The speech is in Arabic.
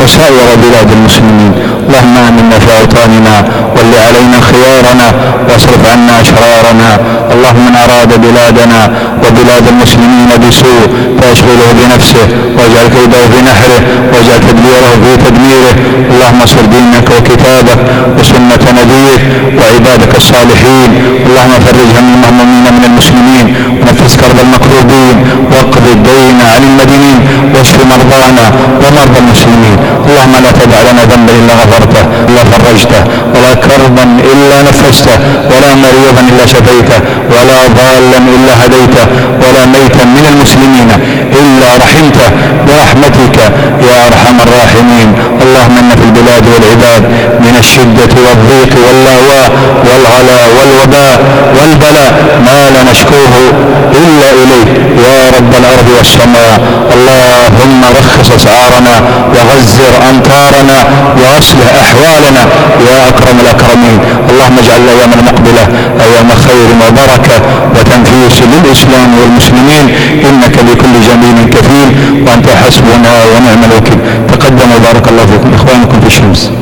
وسائر بلاد المسلمين. اللهم آمنا في أوطاننا، ول علينا خيارنا، واصرف عنا أشرارنا. اللهم من أراد بلادنا وبلاد المسلمين بسوء فاشغله بنفسه، واجعل كيده في نحره، واجعل تدبيره في تدميره. اللهم انصر دينك وكتابك وسنة نبيك وعبادك الصالحين. اللهم فرج هم المهمومين من المسلمين، ونفس كرب المكروبين، واقض الدين عن المدينين، واشف مرضانا ومرضى المسلمين. اللهم لا تدع لنا ذنبا الا غفرته الا فرجته، ولا كربا الا نفسته، ولا مريضا الا شفيته، ولا ضالا الا هديته، ولا ميتا من المسلمين الا رحمته برحمتك يا ارحم الراحمين. اللهم ان في البلاد والعباد من الشدة والضيق واللهواء والغلاء والوباء والبلاء ما لا نشكوه الا اليك يا رب الارض والسماء. اللهم رخص اسعارنا وغزر امطارنا واصلح احوالنا يا اكرم الاكرمين. اللهم اجعل الايام المقبله ايام خير وبركه وتنفيس للاسلام والمسلمين، انك بكل جميل كفيل، وانت حسبنا ونعم الوكيل. تقدموا بارك الله فيكم اخوانكم في الشمس.